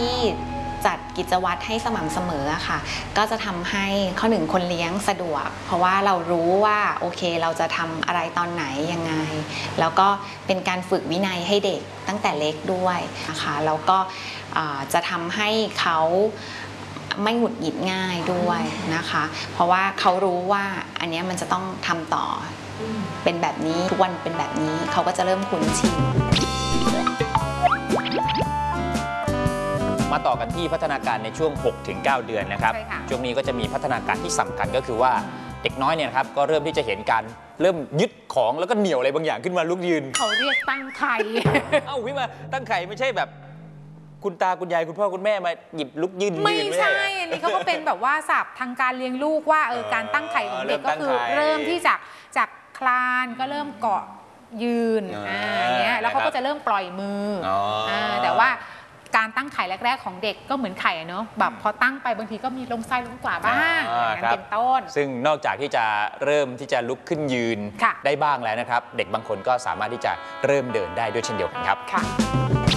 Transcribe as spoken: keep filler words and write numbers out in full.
ที่จัดกิจวัตรให้สม่ำเสมอค่ะก็จะทำให้ข้อหนึ่งคนเลี้ยงสะดวกเพราะว่าเรารู้ว่าโอเคเราจะทำอะไรตอนไหนยังไงแล้วก็เป็นการฝึกวินัยให้เด็กตั้งแต่เล็กด้วยนะคะแล้วก็จะทำให้เขาไม่หงุดหงิดง่ายด้วยนะคะเพราะว่าเขารู้ว่าอันนี้มันจะต้องทำต่อเป็นแบบนี้ทุกวันเป็นแบบนี้เขาก็จะเริ่มคุ้นชินมาต่อกันที่พัฒนาการในช่วง หกถึงเก้า เดือนนะครับช่วงนี้ก็จะมีพัฒนาการที่สำคัญก็คือว่าเด็กน้อยเนี่ยครับก็เริ่มที่จะเห็นการเริ่มยึดของแล้วก็เหนี่ยวอะไรบางอย่างขึ้นมาลุกยืนเขาเรียกตั้งไข่เอ้าพี่มาตั้งไข่ไม่ใช่แบบคุณตาคุณยายคุณพ่อคุณแม่มาหยิบลุกยืนไม่ใช่อันนี้เขาก็เป็นแบบว่าศัพท์ทางการเลี้ยงลูกว่าเออการตั้งไข่ของเด็กก็คือเริ่มที่จากจากคลานก็เริ่มเกาะยืนอย่างเงี้ยแล้วเขาก็จะเริ่มปล่อยมือแต่ว่าการตั้งไข่แรกๆของเด็กก็เหมือนไข่เนาะแบบพอตั้งไปบางทีก็มีลงซ้ายลงขวาบ้างอย่างนั้นเป็นต้นซึ่งนอกจากที่จะเริ่มที่จะลุกขึ้นยืนได้บ้างแล้วนะครับเด็กบางคนก็สามารถที่จะเริ่มเดินได้ด้วยเช่นเดียวกันครับ